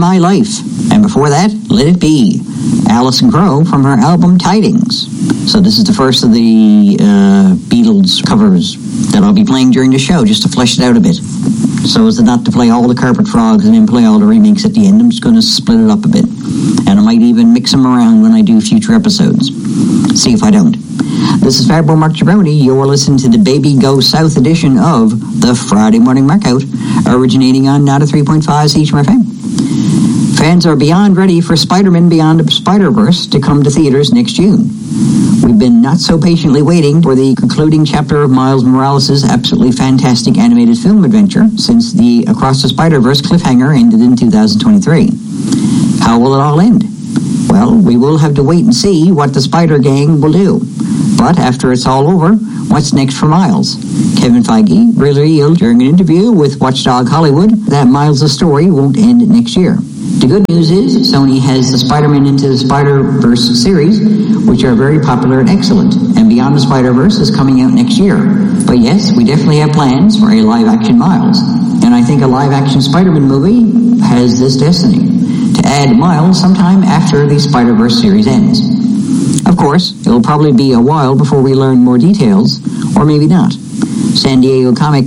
My Life. And before that, Let It Be, Alison Crowe from her album Tidings. So this is the first of the Beatles covers that I'll be playing during the show, just to flesh it out a bit. So as not to play all the Carpet Frogs and then play all the remakes at the end, I'm just going to split it up a bit. And I might even mix them around when I do future episodes. See if I don't. This is Fatboy Mark Jabroni. You're listening to the Baby Go South edition of the Friday Morning Markout, originating on 3.5 CHMFM. Fans are beyond ready for Spider-Man Beyond the Spider-Verse to come to theaters next June. We've been not so patiently waiting for the concluding chapter of Miles Morales' absolutely fantastic animated film adventure since the Across the Spider-Verse cliffhanger ended in 2023. How will it all end? Well, we will have to wait and see what the Spider Gang will do. But after it's all over, what's next for Miles? Kevin Feige revealed during an interview with Watchdog Hollywood that Miles' story won't end next year. The good news is Sony has the Spider-Man Into the Spider-Verse series, which are very popular and excellent, and Beyond the Spider-Verse is coming out next year. But yes, we definitely have plans for a live-action Miles, and I think a live-action Spider-Man movie has this destiny, to add Miles sometime after the Spider-Verse series ends. Of course, it'll probably be a while before we learn more details, or maybe not. San Diego Comic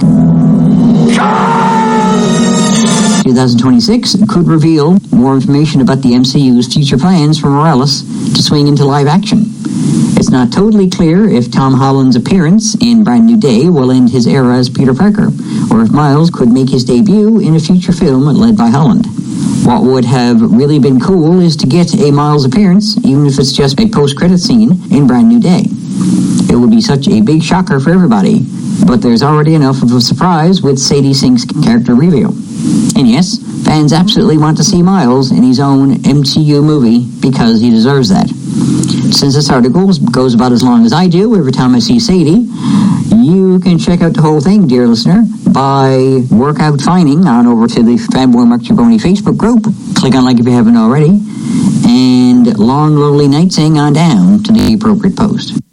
2026 could reveal more information about the MCU's future plans for Morales to swing into live action. It's not totally clear if Tom Holland's appearance in Brand New Day will end his era as Peter Parker, or if Miles could make his debut in a future film led by Holland. What would have really been cool is to get a Miles appearance, even if it's just a post-credit scene in Brand New Day. It would be such a big shocker for everybody, but there's already enough of a surprise with Sadie Sink's character reveal. And yes, fans absolutely want to see Miles in his own MCU movie because he deserves that. Since this article goes about as long as I do every time I see Sadie, you can check out the whole thing, dear listener, by workout finding on over to the Fatboy Mark Jabroni Facebook group. Click on like if you haven't already, and long, lonely night saying on down to the appropriate post.